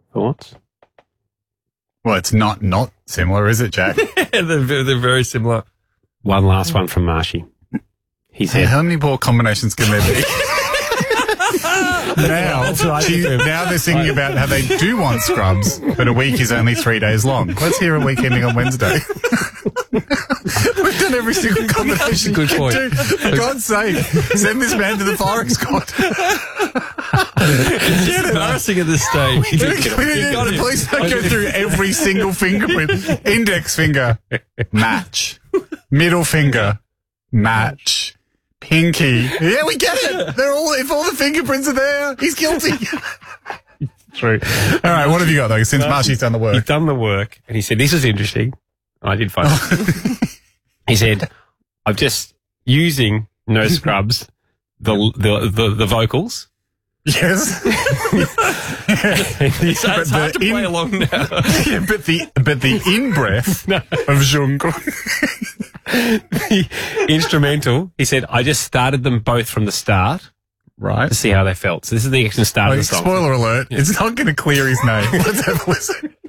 Thoughts? Well, it's not similar, is it, Jack? They're very similar. One last one from Marshy. He Hey, said, how many more combinations can there be? now they're thinking about how they do want Scrubs, but a week is only 3 days long. Let's hear a week ending on Wednesday. We've done every single combination. Good point. Dude, for God's sake, send this man to the firing squad. It's embarrassing at this stage. The police don't go through every single fingerprint. Index finger, match. Middle finger, match. Pinky. Yeah, we get it. If all the fingerprints are there, he's guilty. True. All right, what have you got, though, since Marshy's done the work? he's done the work, and he said, this is interesting. I did find it. He said, I'm just using No Scrubs, the vocals. Yes. It's hard to play along now. Yeah, but the in-breath of Jungkook. The instrumental, he said, I just started them both from the start Right. to see how they felt. So this is the actual start of the song. Spoiler alert, it's not going to clear his name. Let's have a listen.